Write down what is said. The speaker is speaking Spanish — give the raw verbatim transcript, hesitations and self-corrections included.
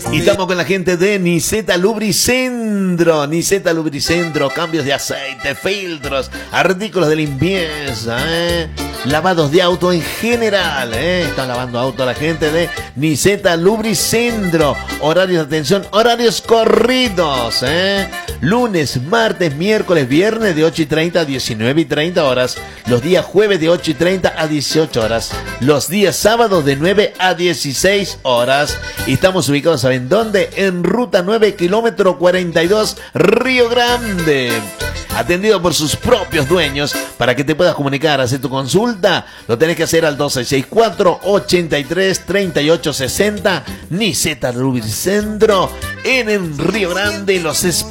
Y estamos con la gente de Niseta Lubricentro. Niseta Lubricentro, cambios de aceite, filtros, artículos de limpieza, ¿eh? Lavados de auto en general, ¿eh? Están lavando auto la gente de Niseta Lubricentro. Horarios de atención, horarios corridos, ¿eh? Lunes, martes, miércoles, viernes de ocho y treinta a diecinueve y treinta horas. Los días jueves de ocho y treinta a dieciocho horas. Los días sábados de nueve a dieciséis horas. Y estamos ubicados, ¿saben dónde? En ruta nueve, kilómetro cuarenta y dos, Río Grande. Atendido por sus propios dueños. Para que te puedas comunicar, hacer tu consulta, lo tenés que hacer al dos seis seis cuatro, ochenta y tres, treinta y ocho sesenta. Niseta Lubricentro en el Río Grande. Los esperamos.